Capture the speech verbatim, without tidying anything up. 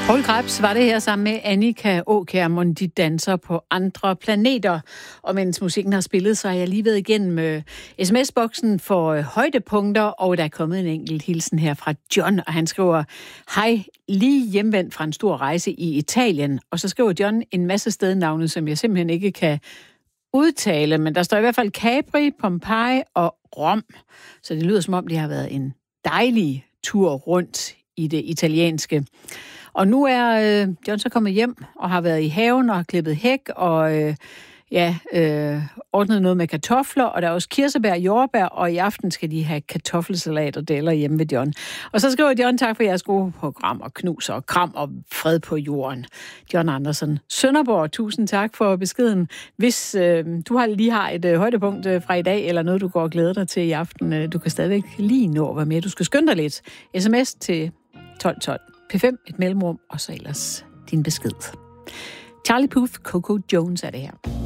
Poul Krebs var det her sammen med Annika Aakjær, de danser på andre planeter. Og mens musikken har spillet, så har jeg lige været igennem øh, sms-boksen for øh, højdepunkter, og der er kommet en enkelt hilsen her fra John, og han skriver: Hej, lige hjemvendt fra en stor rejse i Italien. Og så skriver John en masse stednavne, som jeg simpelthen ikke kan udtale, men der står i hvert fald Capri, Pompeji og Rom. Så det lyder som om, det har været en dejlig tur rundt i det italienske. Og nu er øh, John så kommet hjem og har været i haven og har klippet hæk og øh, ja, øh, ordnet noget med kartofler, og der er også kirsebær og jordbær, og i aften skal de have kartoffelsalat og deler hjemme ved John. Og så skriver John: tak for jeres gode program, og knus og kram og fred på jorden. John Andersen, Sønderborg, tusind tak for beskeden. Hvis øh, du har lige har et øh, højdepunkt øh, fra i dag, eller noget, du går og glæder dig til i aften, øh, du kan stadigvæk lige nå at være med. Du skal skynde dig lidt. sms til tolv tolv. P fem, et mellemrum, og så ellers din besked. Charlie Puth, Coco Jones er det her.